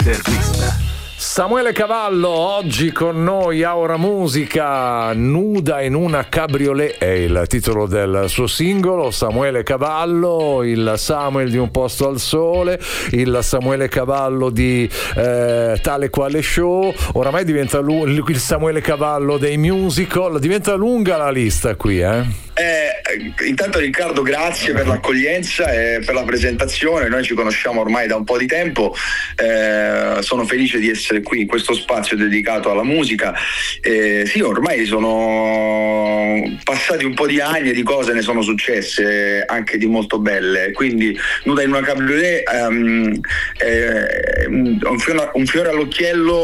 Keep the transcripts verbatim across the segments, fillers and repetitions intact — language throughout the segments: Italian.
L'intervista. Samuele Cavallo oggi con noi a Ora Musica. Nuda in una cabriolet è il titolo del suo singolo. Samuele Cavallo, il Samuel di Un posto al sole, il Samuele Cavallo di eh, Tale quale show. Oramai diventa lu- il Samuele Cavallo dei musical. Diventa lunga la lista qui, eh? Eh, intanto Riccardo, grazie per l'accoglienza e per la presentazione. Noi ci conosciamo ormai da un po' di tempo, eh, sono felice di essere qui in questo spazio dedicato alla musica. Eh, sì, ormai sono passati un po' di anni e di cose ne sono successe, anche di molto belle, quindi Nuda in una cabriolet um, è un fiore, un fiore all'occhiello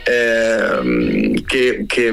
eh, che, che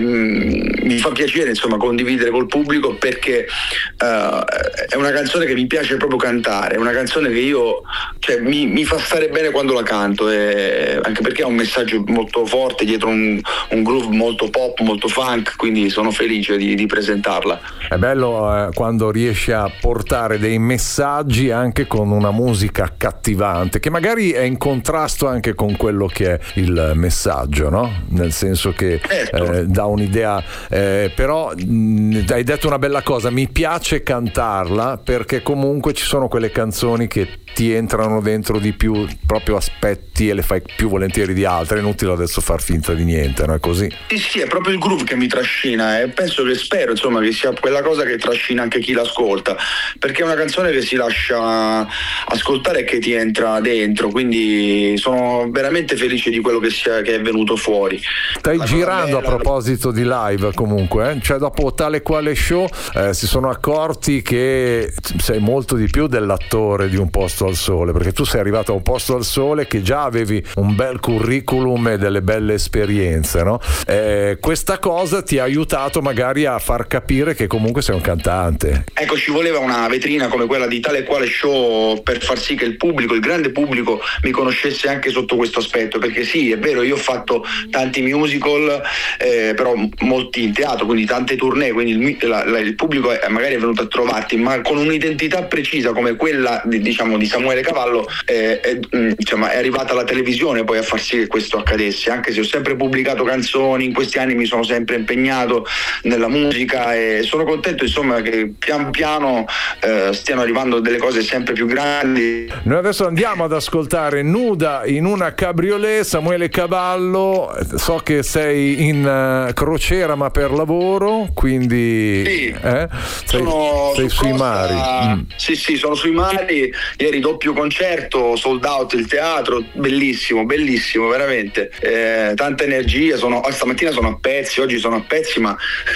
mi fa piacere, insomma, condividere col pubblico, perché Uh, è una canzone che mi piace proprio cantare, è una canzone che io, cioè, mi, mi fa stare bene quando la canto, e anche perché ha un messaggio molto forte dietro, un, un groove molto pop, molto funk, quindi sono felice di, di presentarla. È bello eh, quando riesci a portare dei messaggi anche con una musica accattivante, che magari è in contrasto anche con quello che è il messaggio, no? Nel senso che certo. eh, dà un'idea, eh, però mh, hai detto una bella cosa, mi piace cantarla perché comunque ci sono quelle canzoni che ti entrano dentro di più, proprio aspetti e le fai più volentieri di altre. È inutile adesso far finta di niente, no? È così. Sì, sì, è proprio il groove che mi trascina, e penso che, spero, insomma, che sia quella cosa che trascina anche chi l'ascolta, perché è una canzone che si lascia ascoltare e che ti entra dentro, quindi sono veramente felice di quello che, sia, che è venuto fuori. Stai La girando bella, a proposito di live comunque, eh? Cioè dopo Tale quale show eh, si sono accorti che sei molto di più dell'attore di Un posto al sole, perché tu sei arrivato a Un posto al sole che già avevi un bel curriculum e delle belle esperienze, no? Eh, questa cosa ti ha aiutato magari a far capire che comunque sei un cantante. Ecco, ci voleva una vetrina come quella di Tale quale show per far sì che il pubblico, il grande pubblico, mi conoscesse anche sotto questo aspetto, perché sì, è vero, io ho fatto tanti musical, eh, però molti in teatro, quindi tante tournée, quindi il, la, la, il pubblico è, magari è venuto a trovarti, ma con un'identità precisa come quella di, diciamo, di Samuele Cavallo, eh, è, insomma, è arrivata la televisione poi a far sì che questo accadesse. Anche se ho sempre pubblicato canzoni, in questi anni mi sono sempre impegnato nella musica e sono contento, insomma, che pian piano eh, stiano arrivando delle cose sempre più grandi. Noi adesso andiamo ad ascoltare Nuda in una cabriolet. Samuele Cavallo, so che sei in uh, crociera ma per lavoro, quindi sì, eh? sei, sono sei su sui costa, mari. Mm. Sì, sì, sono sui mari. Ieri doppio concerto, sold out il teatro, bellissimo, bellissimo, veramente. Eh, tanta energia, sono, stamattina sono a pezzi, oggi sono a pezzi, ma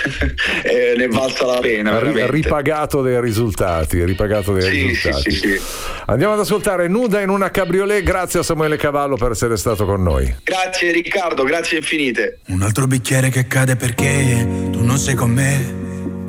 eh, ne è valsa la pena, veramente. Ripagato dei risultati, ripagato dei sì, risultati. Sì, sì, sì. Andiamo ad ascoltare Nuda in una cabriolet. Grazie a Samuele Cavallo per essere stato con noi. Grazie Riccardo, grazie infinite. Un altro bicchiere che cade perché tu non sei con me.